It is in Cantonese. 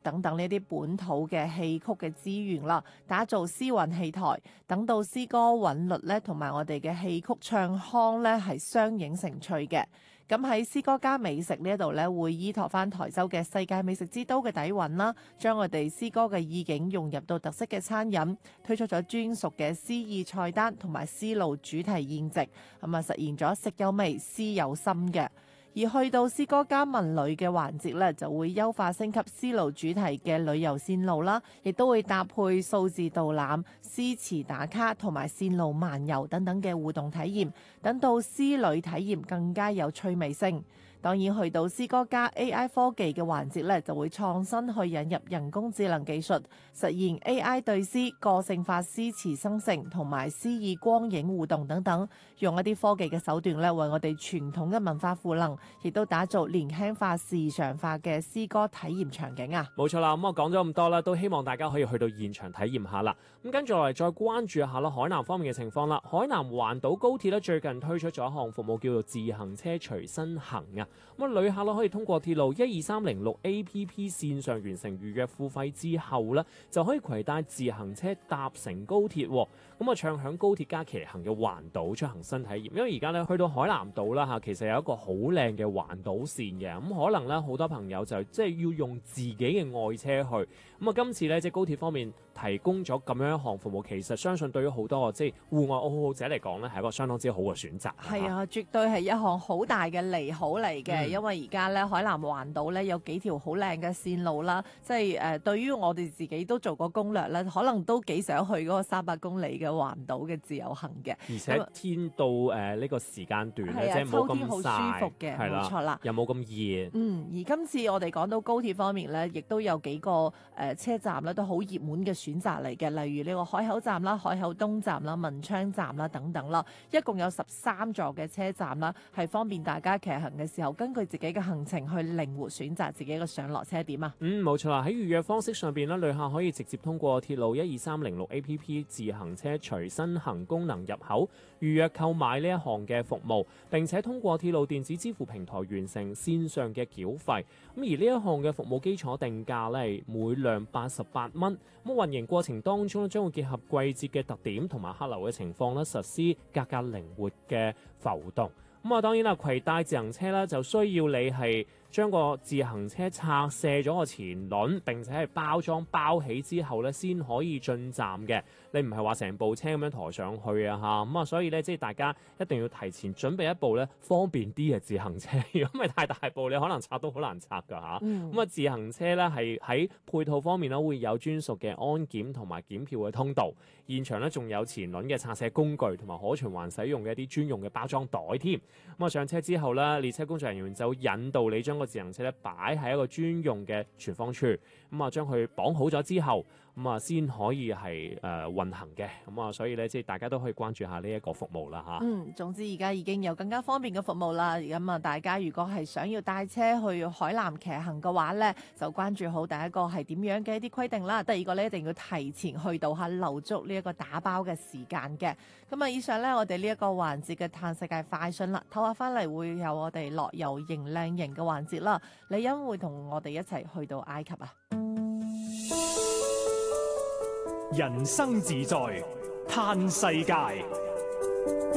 等等呢啲本土嘅戲曲嘅資源啦，打造詩韻戲台，等到詩歌韻律咧同埋我哋嘅戲曲唱腔咧係相映成趣嘅。咁喺詩歌加美食呢一度咧，會依託翻台州嘅世界美食之都嘅底蘊啦，將我哋詩歌嘅意境融入到特色嘅餐飲，推出咗專屬嘅詩意菜單同埋絲路主題宴席，咁啊實現咗食有味、詩有心嘅。而去到詩歌加文旅嘅環節咧，就會優化升級絲路主題嘅旅遊線路啦，亦都會搭配數字導覽、詩詞打卡同埋線路漫遊等等嘅互動體驗，等到詩旅體驗更加有趣味性。當然去到詩歌加 AI 科技嘅環節咧，就會創新去引入人工智能技術，實現 AI 對詩、個性化詩詞生成同埋詩意光影互動等等，用一啲科技嘅手段咧，為我哋傳統嘅文化賦能，亦都打造年輕化、時尚化嘅詩歌體驗場景啊！ 冇錯啦，咁我講咗咁多啦，都希望大家可以去到現場體驗下啦。咁跟住落嚟再關注一下啦，海南方面嘅情況啦。海南環島高鐵咧最近推出咗一項服務叫做自行車隨身行啊。咁啊，旅客咧可以通過鐵路12306 APP 線上完成預約付費之後咧，就可以攜帶自行車搭乘高鐵，咁啊暢享高鐵加騎行嘅環島出行新體驗。因為而家咧去到海南島啦嚇，其實有一個好靚嘅環島線嘅，咁可能咧好多朋友就即係要用自己嘅愛車去。咁啊，今次咧即係高鐵方面提供咗咁樣一項服務，其實相信對於好多即係戶外愛好者嚟講咧，係一個相當之好嘅選擇。 係啊，絕對係一項好大嘅利好嚟嘅，因為而家咧海南環島咧有幾條好靚嘅線路啦，即係對於我哋自己都做過攻略咧，可能都幾想去嗰個300公里嘅環島嘅自由行嘅。 而且天到呢個時間段咧，即係冇咁好舒服嘅，冇錯啦， 又冇咁熱。 而今次我哋講到高鐵方面咧，亦都有幾個車站咧都好熱門嘅選擇嚟嘅，例如呢個海口站啦、海口東站啦、文昌站啦等等啦，一共有13座嘅車站啦，係方便大家騎行嘅時候根據自己嘅行程去靈活選擇自己嘅上落車點啊。 冇錯啦，喺預約方式上邊咧，旅客可以直接通過鐵路12306 APP 自行車隨身行功能入口預約購買呢一項嘅服務，並且通過鐵路電子支付平台完成線上嘅繳費。咁而呢一項嘅服務基礎定價咧係每輛88蚊。咁運營過程當中咧，將會結合季節嘅特點同埋客流嘅情況咧，實施價格靈活嘅浮動。咁啊，當然啦，攜帶自行車啦，就需要你係將個自行車拆卸咗個前輪，並且係包裝包起之後咧，先可以進站嘅。你唔係話成部車咁樣抬上去啊嚇，咁啊，所以咧即係大家一定要提前準備一部咧方便啲嘅自行車。如果唔係太大部，你可能拆都好難拆㗎嚇。咁啊，自行車咧係喺配套方面咧會有專屬嘅安檢同埋檢票嘅通道，現場咧仲有前輪嘅拆卸工具同埋可循環使用嘅一啲專用嘅包裝袋添。咁啊，上車之後咧，列車工作人員就引導你將個自行車咧擺喺一個專用嘅存放處，咁啊將佢綁好咗之後，咁啊先可以係運行嘅。咁啊，所以咧即係大家都可以關注下呢一個服務啦嚇。 總之而家已經有更加方便嘅服務啦。咁啊，大家如果係想要帶車去海南騎行嘅話咧，就關注好第一個係點樣嘅一啲規定啦。第二個咧一定要提前去到下留足呢一個打包嘅時間嘅。咁啊，以上咧我哋呢一個環節嘅嘆世界快訊啦，唞下翻嚟會有我哋樂遊型靚型嘅環節啦。李欣會同我哋一齊去到埃及啊！ 人生自在嘆世界。